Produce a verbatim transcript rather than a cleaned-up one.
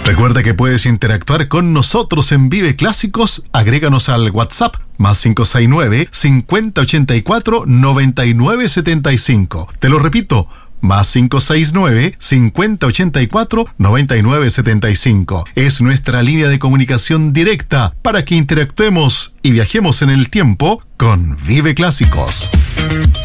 Recuerda que puedes interactuar con nosotros en Vive Clásicos. Agréganos al WhatsApp más cinco seis nueve, cincuenta ochenta y cuatro, noventa y nueve setenta y cinco. Te lo repito, más cinco seis nueve, cincuenta ochenta y cuatro, noventa y nueve setenta y cinco. Es nuestra línea de comunicación directa para que interactuemos y viajemos en el tiempo con Vive Clásicos.